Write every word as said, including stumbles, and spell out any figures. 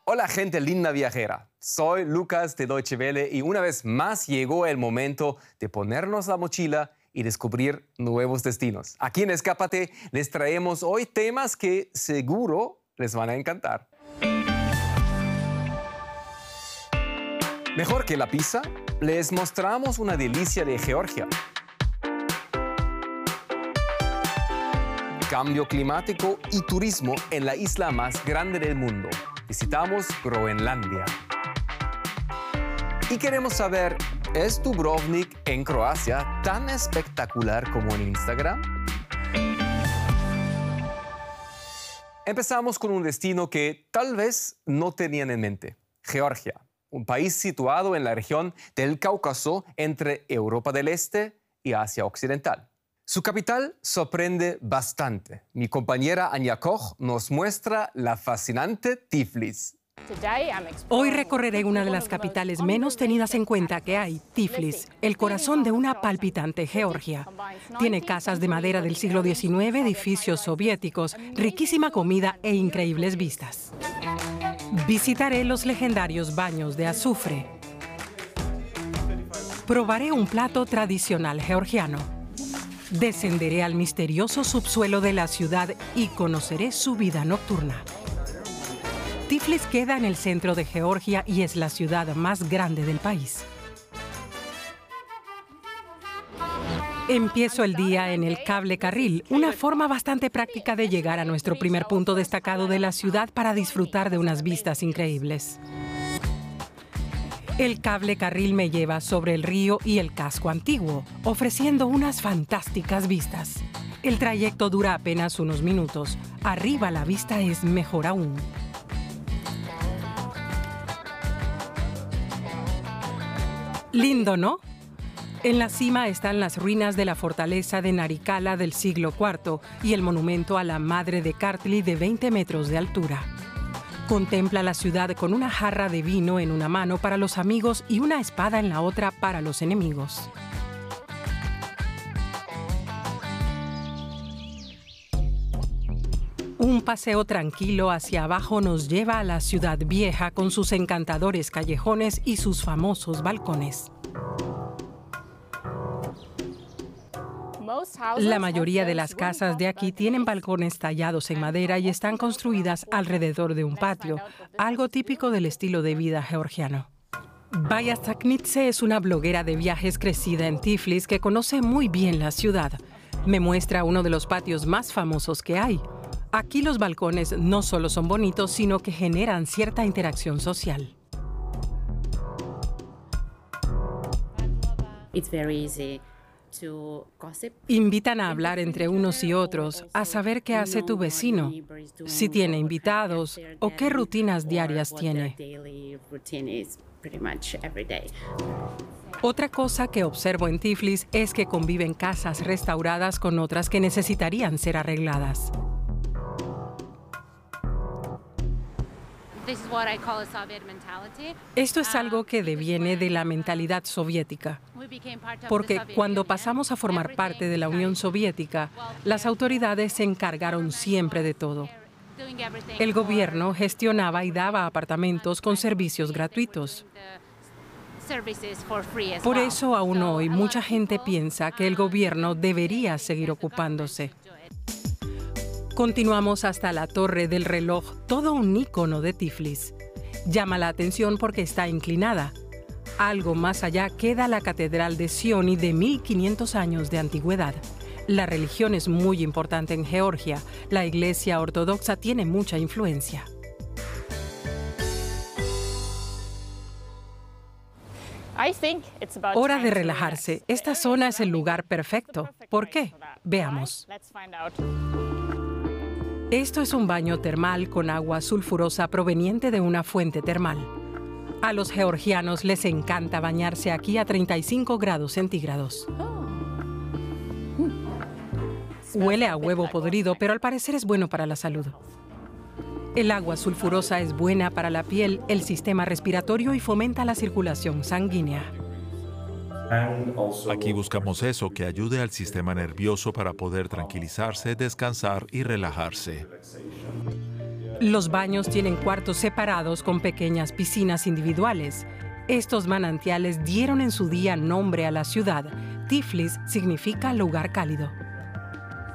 Hola gente linda viajera, soy Lucas de Deutsche Welle y una vez más llegó el momento de ponernos la mochila y descubrir nuevos destinos. Aquí en Escápate les traemos hoy temas que seguro les van a encantar. Mejor que la pizza, les mostramos una delicia de Georgia. Cambio climático y turismo en la isla más grande del mundo. Visitamos Groenlandia. Y queremos saber, ¿es Dubrovnik en Croacia tan espectacular como en Instagram? Empezamos con un destino que tal vez no tenían en mente, Georgia, un país situado en la región del Cáucaso entre Europa del Este y Asia Occidental. Su capital sorprende bastante. Mi compañera Anya Koch nos muestra la fascinante Tiflis. Hoy recorreré una de las capitales menos tenidas en cuenta que hay, Tiflis, el corazón de una palpitante Georgia. Tiene casas de madera del siglo diecinueve, edificios soviéticos, riquísima comida e increíbles vistas. Visitaré los legendarios baños de azufre. Probaré un plato tradicional georgiano. Descenderé al misterioso subsuelo de la ciudad y conoceré su vida nocturna. Tiflis queda en el centro de Georgia y es la ciudad más grande del país. Empiezo el día en el cable carril, una forma bastante práctica de llegar a nuestro primer punto destacado de la ciudad para disfrutar de unas vistas increíbles. El cable carril me lleva sobre el río y el casco antiguo, ofreciendo unas fantásticas vistas. El trayecto dura apenas unos minutos. Arriba la vista es mejor aún. Lindo, ¿no? En la cima están las ruinas de la fortaleza de Narikala del siglo cuarto y el monumento a la Madre de Kartli de veinte metros de altura. Contempla la ciudad con una jarra de vino en una mano para los amigos y una espada en la otra para los enemigos. Un paseo tranquilo hacia abajo nos lleva a la ciudad vieja con sus encantadores callejones y sus famosos balcones. La mayoría de las casas de aquí tienen balcones tallados en madera y están construidas alrededor de un patio, algo típico del estilo de vida georgiano. Baya Saknitse es una bloguera de viajes crecida en Tiflis que conoce muy bien la ciudad. Me muestra uno de los patios más famosos que hay. Aquí los balcones no solo son bonitos, sino que generan cierta interacción social. It's very easy. Invitan a hablar entre unos y otros, a saber qué hace tu vecino, si tiene invitados o qué rutinas diarias tiene. Otra cosa que observo en Tiflis es que conviven casas restauradas con otras que necesitarían ser arregladas. Esto es algo que deviene de la mentalidad soviética, porque cuando pasamos a formar parte de la Unión Soviética, las autoridades se encargaron siempre de todo. El gobierno gestionaba y daba apartamentos con servicios gratuitos. Por eso, aún hoy, mucha gente piensa que el gobierno debería seguir ocupándose. Continuamos hasta la Torre del Reloj, todo un ícono de Tiflis. Llama la atención porque está inclinada. Algo más allá queda la Catedral de Sioni de mil quinientos años de antigüedad. La religión es muy importante en Georgia. La Iglesia Ortodoxa tiene mucha influencia. Hora de relajarse. Esta zona es el lugar perfecto. ¿Por qué? Veamos. Esto es un baño termal con agua sulfurosa proveniente de una fuente termal. A los georgianos les encanta bañarse aquí a treinta y cinco grados centígrados. Huele a huevo podrido, pero al parecer es bueno para la salud. El agua sulfurosa es buena para la piel, el sistema respiratorio y fomenta la circulación sanguínea. Aquí buscamos eso, que ayude al sistema nervioso para poder tranquilizarse, descansar y relajarse. Los baños tienen cuartos separados con pequeñas piscinas individuales. Estos manantiales dieron en su día nombre a la ciudad. Tiflis significa lugar cálido.